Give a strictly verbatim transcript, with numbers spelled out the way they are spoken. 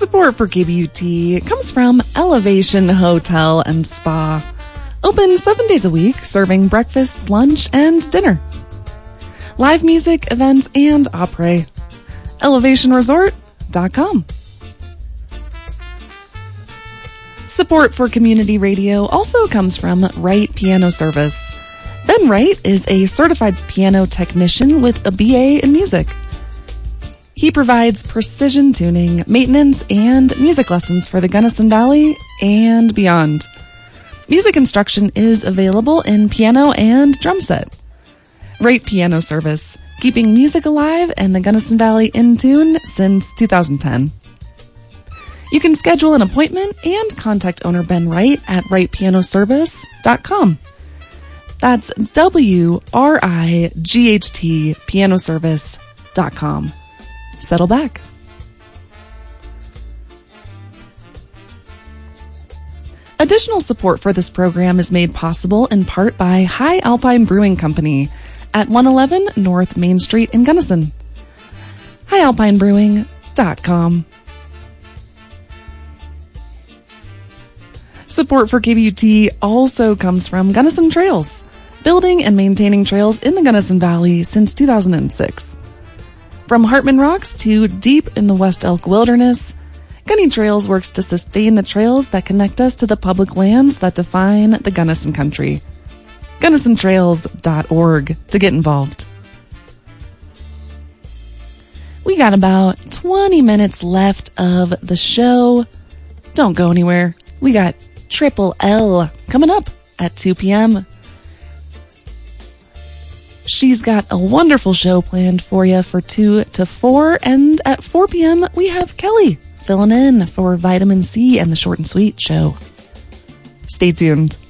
Support for K B U T comes from Elevation Hotel and Spa. Open seven days a week, serving breakfast, lunch, and dinner. Live music, events, and opera. elevation resort dot com. Support for community radio also comes from Wright Piano Service. Ben Wright is a certified piano technician with a B A in music. He provides precision tuning, maintenance, and music lessons for the Gunnison Valley and beyond. Music instruction is available in piano and drum set. Wright Piano Service, keeping music alive and the Gunnison Valley in tune since two thousand ten. You can schedule an appointment and contact owner Ben Wright at wright piano service dot com. That's W R I G H T piano service dot com. Settle back. Additional support for this program is made possible in part by High Alpine Brewing Company at one eleven North Main Street in Gunnison. high alpine brewing dot com. Support for K B U T also comes from Gunnison Trails, building and maintaining trails in the Gunnison Valley since two thousand six. From Hartman Rocks to deep in the West Elk Wilderness, Gunny Trails works to sustain the trails that connect us to the public lands that define the Gunnison country. gunnison trails dot org to get involved. We got about twenty minutes left of the show. Don't go anywhere. We got Triple L coming up at two p.m. She's got a wonderful show planned for you for two to four, and at four p.m. we have Kelly filling in for Vitamin C and the Short and Sweet show. Stay tuned.